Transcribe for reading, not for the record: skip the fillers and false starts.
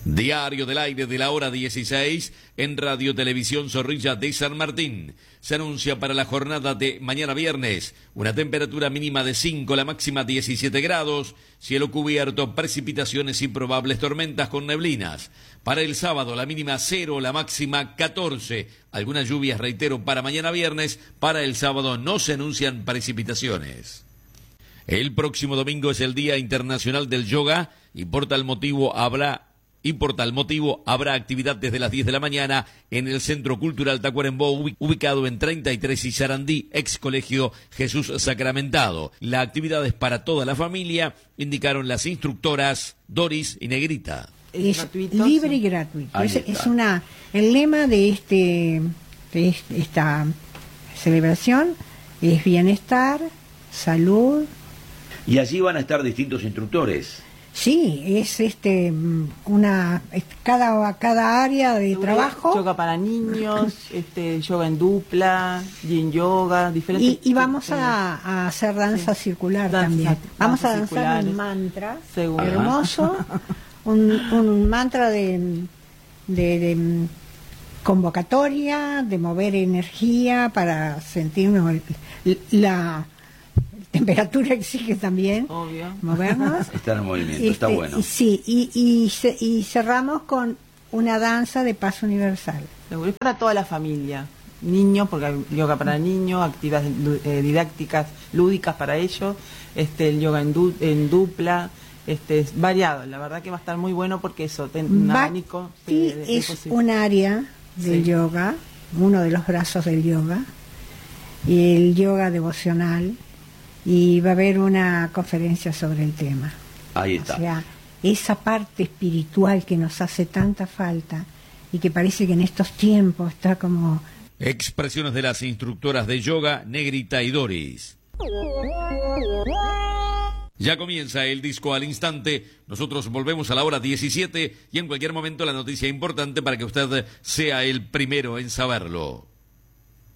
Diario del aire de la hora 16 en Radio Televisión Zorrilla de San Martín. Se anuncia para la jornada de mañana viernes una temperatura mínima de 5, la máxima 17 grados, cielo cubierto, precipitaciones y probables tormentas con neblinas. Para el sábado la mínima 0, la máxima 14. Algunas lluvias, reitero, para mañana viernes. Para el sábado no se anuncian precipitaciones. El próximo domingo es el Día Internacional del Yoga y por tal motivo habrá actividad desde las 10 de la mañana en el Centro Cultural Tacuarembó, ubicado en 33 y Sarandí, ex Colegio Jesús Sacramentado. La actividad es para toda la familia, indicaron las instructoras Doris y Negrita. Es gratuito, libre sí. y gratuito. El lema de esta celebración es bienestar, salud. Y allí van a estar distintos instructores. Sí, es cada área de trabajo. Yoga para niños, yoga en dupla, yin yoga, diferentes. Y vamos a hacer danza circular también. Vamos a danzar un mantra hermoso, un mantra de convocatoria, de mover energía para sentirnos la temperatura exige también. Obvio. Movernos. Estar en movimiento, está bueno. Sí, y cerramos con una danza de paso universal. Es para toda la familia. Niños, porque hay yoga para niños, actividades didácticas, lúdicas para ellos, el yoga en dupla, es variado. La verdad que va a estar muy bueno porque eso, un abanico. Sí, es un área del yoga, uno de los brazos del yoga, y el yoga devocional. Y va a haber una conferencia sobre el tema. Ahí está. O sea, esa parte espiritual que nos hace tanta falta y que parece que en estos tiempos está como... Expresiones de las instructoras de yoga, Negrita y Doris. Ya comienza el disco al instante. Nosotros volvemos a la hora 17 y en cualquier momento la noticia importante para que usted sea el primero en saberlo.